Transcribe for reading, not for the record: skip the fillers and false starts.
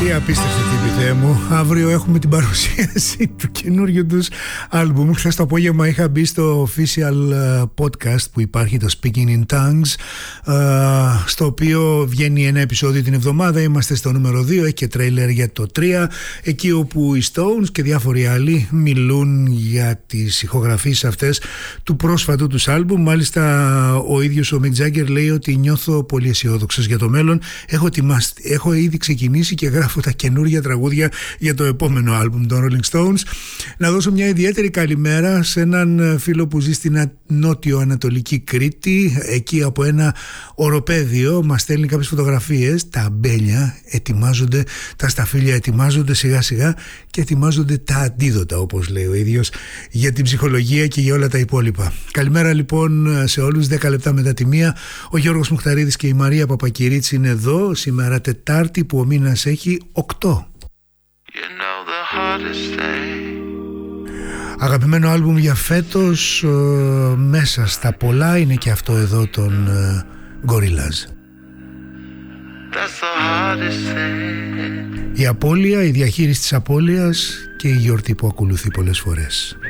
Τι απίστευτο τύπη, Θεέ μου. Αύριο έχουμε την παρουσίαση του καινούριου τους άλμπουμ. Χθες το απόγευμα είχα μπει στο official podcast που υπάρχει, το Speaking in Tongues, στο οποίο βγαίνει ένα επεισόδιο την εβδομάδα. Είμαστε στο νούμερο 2, έχει και τρέιλερ για το 3, εκεί όπου οι Stones και διάφοροι άλλοι μιλούν για τις ηχογραφίες αυτές του πρόσφατου τους άλμπουμ. Μάλιστα ο ίδιος ο Mick Jagger λέει ότι νιώθω πολύ αισιόδοξος για το μέλλον. Έχω ήδη ξεκινήσει και γράφω τα καινούργια τραγούδια για το επόμενο άλμπουμ των Rolling Stones. Να δώσω μια ιδιαίτερη καλημέρα σε έναν φίλο που ζει στην νότιο-ανατολική Κρήτη, εκεί από ένα οροπέδιο. Μας στέλνει κάποιες φωτογραφίες. Τα αμπέλια ετοιμάζονται, τα σταφύλια ετοιμάζονται σιγά σιγά και ετοιμάζονται τα αντίδοτα, όπως λέει ο ίδιος, για την ψυχολογία και για όλα τα υπόλοιπα. Καλημέρα λοιπόν σε όλους. 10 λεπτά μετά τη 1, ο Γιώργος Μουχταρίδης και η Μαρία Παπακυρίτση είναι εδώ σήμερα Τετάρτη που ο μήνας έχει 8. Αγαπημένο άλμπουμ για φέτος, μέσα στα πολλά είναι και αυτό εδώ των Gorillaz. Η απώλεια, η διαχείριση της απώλειας και η γιορτή που ακολουθεί πολλές φορές.